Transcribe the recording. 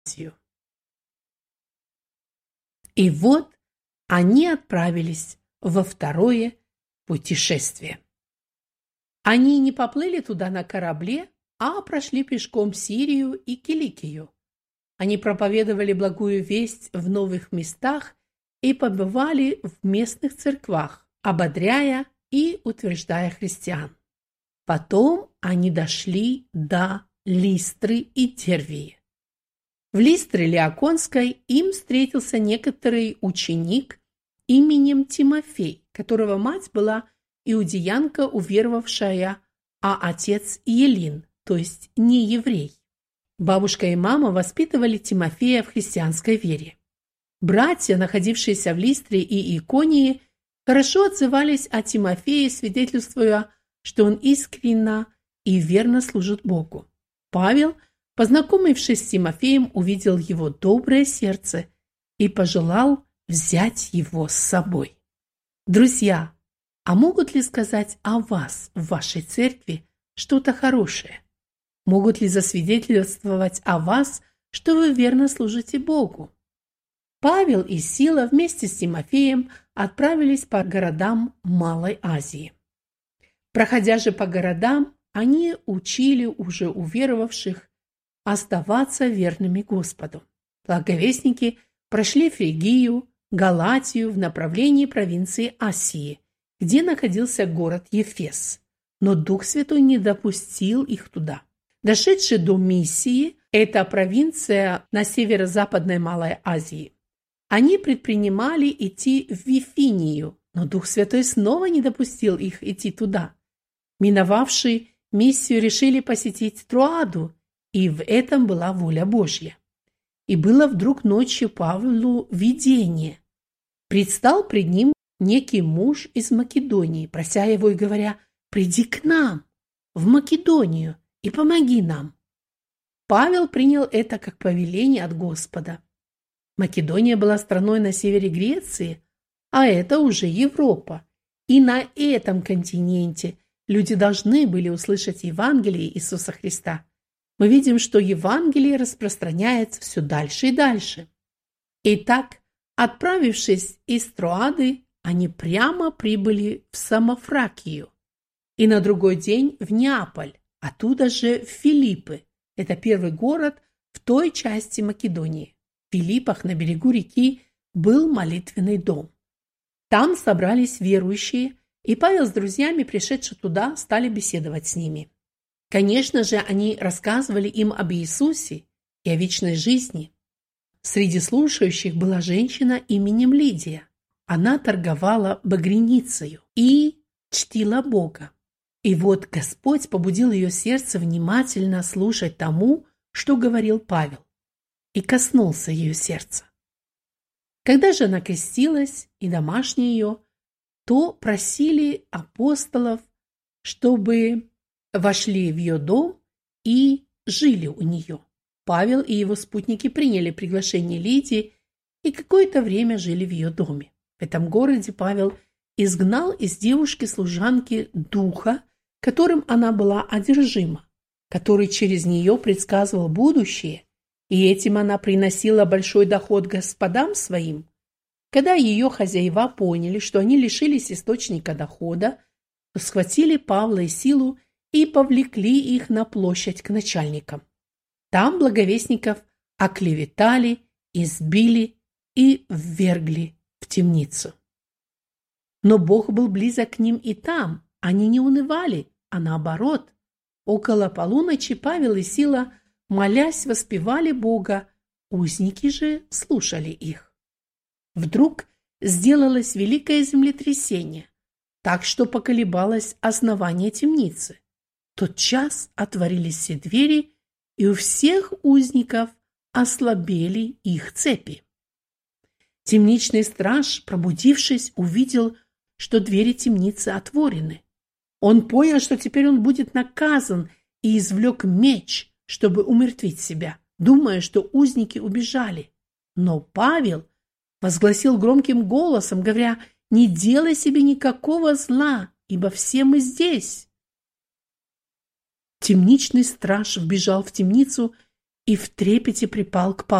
Азию. И вот они отправились во второе путешествие. Они не поплыли туда на корабле, а прошли пешком Сирию и Киликию. Они проповедовали благую весть в новых местах и побывали в местных церквах, ободряя и утверждая христиан. Потом они дошли до Листры и Дервии. В Листре Лиаконской им встретился некоторый ученик именем Тимофей, которого мать была иудеянка уверовавшая, а отец Елин, то есть не еврей. Бабушка и мама воспитывали Тимофея в христианской вере. Братья, находившиеся в Листре и Иконии, хорошо отзывались о Тимофее, свидетельствуя, что он искренне и верно служит Богу. Павел, познакомившись с Тимофеем, увидел его доброе сердце и пожелал взять его с собой. Друзья, а могут ли сказать о вас в вашей церкви что-то хорошее? Могут ли засвидетельствовать о вас, что вы верно служите Богу? Павел и Сила вместе с Тимофеем отправились по городам Малой Азии. Проходя же по городам, они учили уже уверовавших оставаться верными Господу. Благовестники прошли Фригию, Галатию в направлении провинции Асии, где находился город Ефес, но Дух Святой не допустил их туда. Дошедшие до Миссии, это провинция на северо-западной Малой Азии, они предпринимали идти в Вифинию, но Дух Святой снова не допустил их идти туда. Миновавшие Миссию решили посетить Троаду, и в этом была воля Божья. И было вдруг ночью Павлу видение. Предстал пред ним некий муж из Македонии, прося его и говоря: «Приди к нам, в Македонию, и помоги нам». Павел принял это как повеление от Господа. Македония была страной на севере Греции, а это уже Европа. И на этом континенте люди должны были услышать Евангелие Иисуса Христа. Мы видим, что Евангелие распространяется все дальше и дальше. Итак, отправившись из Троады, они прямо прибыли в Самофракию и на другой день в Неаполь, оттуда же в Филиппы. Это первый город в той части Македонии. В Филиппах на берегу реки был молитвенный дом. Там собрались верующие, и Павел с друзьями, пришедшие туда, стали беседовать с ними. Конечно же, они рассказывали им об Иисусе и о вечной жизни. Среди слушающих была женщина именем Лидия. Она торговала багряницею и чтила Бога. И вот Господь побудил ее сердце внимательно слушать тому, что говорил Павел, и коснулся ее сердца. Когда же она крестилась и домашние ее, то просили апостолов, чтобы вошли в ее дом и жили у нее. Павел и его спутники приняли приглашение Лидии и какое-то время жили в ее доме. В этом городе Павел изгнал из девушки-служанки духа, которым она была одержима, который через нее предсказывал будущее, и этим она приносила большой доход господам своим. Когда ее хозяева поняли, что они лишились источника дохода, то схватили Павла и Силу и повлекли их на площадь к начальникам. Там благовестников оклеветали, избили и ввергли в темницу. Но Бог был близок к ним и там. Они не унывали, а наоборот. Около полуночи Павел и Сила, молясь, воспевали Бога, узники же слушали их. Вдруг сделалось великое землетрясение, так что поколебалось основание темницы. В тот час отворились все двери, и у всех узников ослабели их цепи. Темничный страж, пробудившись, увидел, что двери темницы отворены. Он понял, что теперь он будет наказан, и извлек меч, чтобы умертвить себя, думая, что узники убежали. Но Павел возгласил громким голосом, говоря: «Не делай себе никакого зла, ибо все мы здесь». Темничный страж вбежал в темницу и в трепете припал к